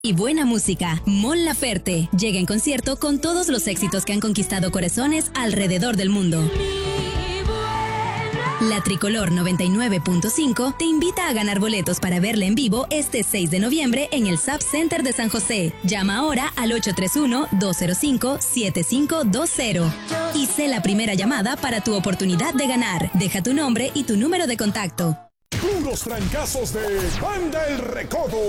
y buena música. Mon Laferte llega en concierto con todos los éxitos que han conquistado corazones alrededor del mundo. La Tricolor 99.5 te invita a ganar boletos para verla en vivo este 6 de noviembre en el SAP Center de San José. Llama ahora al 831-205-7520 y sé la primera llamada para tu oportunidad de ganar. Deja tu nombre y tu número de contacto. Puros trancazos de Banda El Recodo.